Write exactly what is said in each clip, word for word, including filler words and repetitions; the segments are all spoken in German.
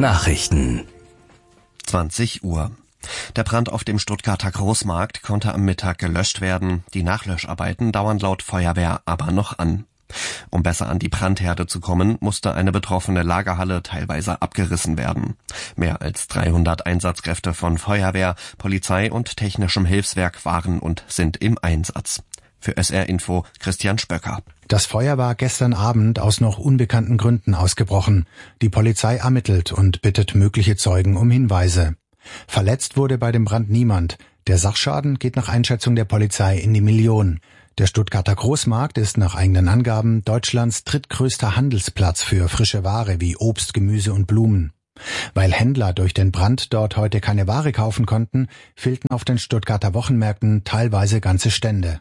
Nachrichten. zwanzig Uhr. Der Brand auf dem Stuttgarter Großmarkt konnte am Mittag gelöscht werden. Die Nachlöscharbeiten dauern laut Feuerwehr aber noch an. Um besser an die Brandherde zu kommen, musste eine betroffene Lagerhalle teilweise abgerissen werden. Mehr als dreihundert Einsatzkräfte von Feuerwehr, Polizei und technischem Hilfswerk waren und sind im Einsatz. Für S R Info Christian Spöcker. Das Feuer war gestern Abend aus noch unbekannten Gründen ausgebrochen. Die Polizei ermittelt und bittet mögliche Zeugen um Hinweise. Verletzt wurde bei dem Brand niemand. Der Sachschaden geht nach Einschätzung der Polizei in die Millionen. Der Stuttgarter Großmarkt ist nach eigenen Angaben Deutschlands drittgrößter Handelsplatz für frische Ware wie Obst, Gemüse und Blumen. Weil Händler durch den Brand dort heute keine Ware kaufen konnten, fehlten auf den Stuttgarter Wochenmärkten teilweise ganze Stände.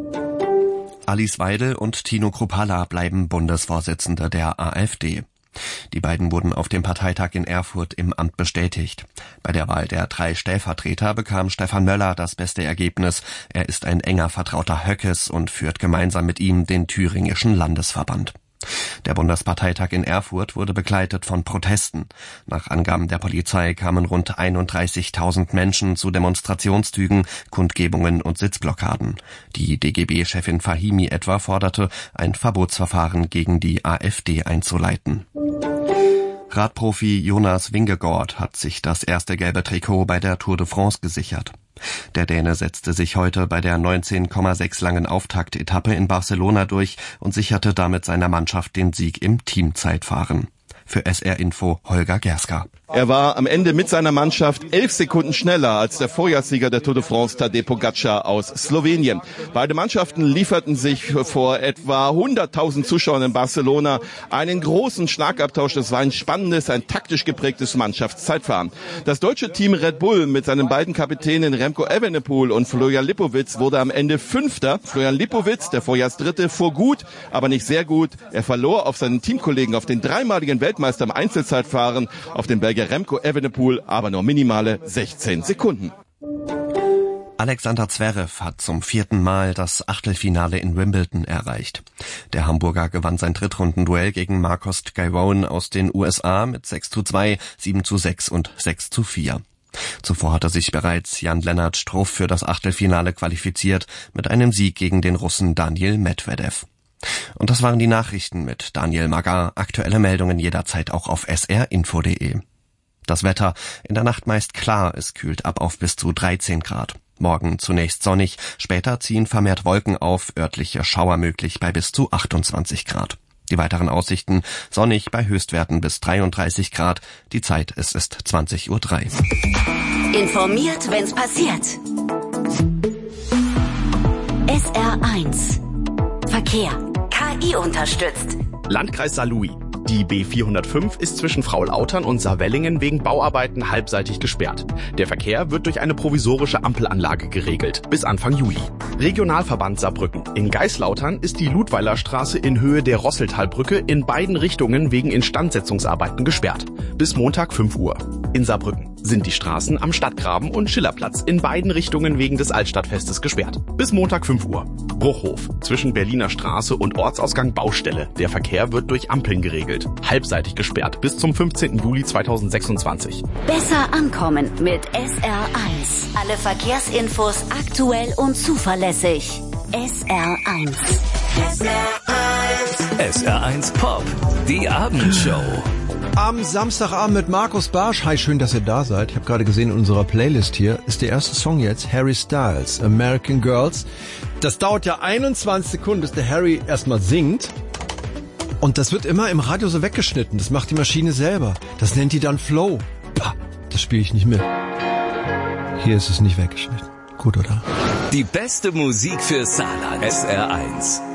Alice Weidel und Tino Kruppalla bleiben Bundesvorsitzende der AfD. Die beiden wurden auf dem Parteitag in Erfurt im Amt bestätigt. Bei der Wahl der drei Stellvertreter bekam Stefan Möller das beste Ergebnis. Er ist ein enger Vertrauter Höckes und führt gemeinsam mit ihm den thüringischen Landesverband. Der Bundesparteitag in Erfurt wurde begleitet von Protesten. Nach Angaben der Polizei kamen rund einunddreißigtausend Menschen zu Demonstrationszügen, Kundgebungen und Sitzblockaden. Die D G B-Chefin Fahimi etwa forderte, ein Verbotsverfahren gegen die AfD einzuleiten. Radprofi Jonas Vingegaard hat sich das erste gelbe Trikot bei der Tour de France gesichert. Der Däne setzte sich heute bei der neunzehn Komma sechs langen Auftaktetappe in Barcelona durch und sicherte damit seiner Mannschaft den Sieg im Teamzeitfahren. Für S R Info Holger Gerska. Er war am Ende mit seiner Mannschaft elf Sekunden schneller als der Vorjahrssieger der Tour de France Tadej Pogačar aus Slowenien. Beide Mannschaften lieferten sich vor etwa hunderttausend Zuschauern in Barcelona einen großen Schlagabtausch. Das war ein spannendes, ein taktisch geprägtes Mannschaftszeitfahren. Das deutsche Team Red Bull mit seinen beiden Kapitänen Remco Evenepoel und Florian Lipowitz wurde am Ende Fünfter. Florian Lipowitz, der Vorjahrsdritte, fuhr gut, aber nicht sehr gut. Er verlor auf seinen Teamkollegen, auf den dreimaligen Weltmeister im Einzelzeitfahren, auf den Belgier Remco Evenepoel, aber nur minimale sechzehn Sekunden. Alexander Zverev hat zum vierten Mal das Achtelfinale in Wimbledon erreicht. Der Hamburger gewann sein Drittrundenduell gegen Marcos Giron aus den U S A mit sechs zu zwei, sieben zu sechs und sechs zu vier. Zuvor hatte sich bereits Jan-Lennart Struff für das Achtelfinale qualifiziert mit einem Sieg gegen den Russen Daniil Medvedev. Und das waren die Nachrichten mit Daniel Magar. Aktuelle Meldungen jederzeit auch auf s r info punkt d e. Das Wetter: in der Nacht meist klar, es kühlt ab auf bis zu dreizehn Grad. Morgen zunächst sonnig, später ziehen vermehrt Wolken auf, örtliche Schauer möglich bei bis zu achtundzwanzig Grad. Die weiteren Aussichten: sonnig bei Höchstwerten bis dreiunddreißig Grad. Die Zeit, es ist zwanzig Uhr drei. Informiert, wenn's passiert. S R eins Verkehr. K I unterstützt. Landkreis Saarlouis. Die B vierhundertfünf ist zwischen Fraulautern und Saarwellingen wegen Bauarbeiten halbseitig gesperrt. Der Verkehr wird durch eine provisorische Ampelanlage geregelt, bis Anfang Juli. Regionalverband Saarbrücken. In Geislautern ist die Ludweilerstraße in Höhe der Rosseltalbrücke in beiden Richtungen wegen Instandsetzungsarbeiten gesperrt. Bis Montag fünf Uhr. In Saarbrücken sind die Straßen am Stadtgraben und Schillerplatz in beiden Richtungen wegen des Altstadtfestes gesperrt. Bis Montag fünf Uhr. Bruchhof. Zwischen Berliner Straße und Ortsausgang Baustelle. Der Verkehr wird durch Ampeln geregelt. Halbseitig gesperrt bis zum fünfzehnten Juli zweitausendsechsundzwanzig. Besser ankommen mit S R eins. Alle Verkehrsinfos aktuell und zuverlässig. S R eins. S R eins. S R eins Pop, die Abendshow. Am Samstagabend mit Markus Barsch. Hi, schön, dass ihr da seid. Ich habe gerade gesehen, in unserer Playlist hier ist der erste Song jetzt Harry Styles, American Girls. Das dauert ja einundzwanzig Sekunden, bis der Harry erstmal singt. Und das wird immer im Radio so weggeschnitten. Das macht die Maschine selber. Das nennt die dann Flow. Pah, das spiele ich nicht mit. Hier ist es nicht weggeschnitten. Gut, oder? Die beste Musik für Saarland. S R eins.